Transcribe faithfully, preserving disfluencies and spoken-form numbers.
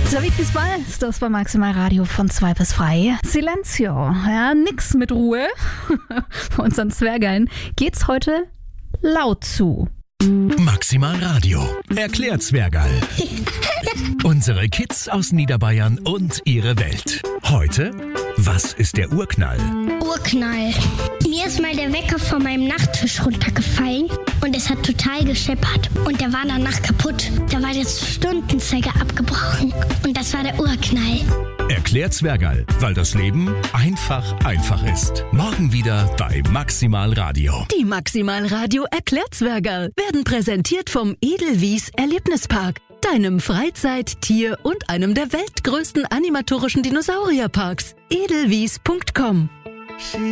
David Bisbal, das war Maximal Radio von zwei bis drei. Silencio, ja, nix mit Ruhe. Bei unseren Zwergeln geht's heute laut zu. Maximal Radio. Erklärt Zwergal. Unsere Kids aus Niederbayern und ihre Welt. Heute, was ist der Urknall? Urknall. Mir ist mal der Wecker von meinem Nachttisch runtergefallen und es hat total gescheppert. Und der war danach kaputt. Da war der Stundenzeiger abgebrochen und das war der Urknall. Erklärt Zwergal, weil das Leben einfach einfach ist. Morgen wieder bei Maximal Radio. Die Maximal Radio Erklärt Zwergal werden präsentiert vom Edelwies Erlebnispark, deinem Freizeit-, Tier- und einem der weltgrößten animatorischen Dinosaurierparks. edelwies punkt com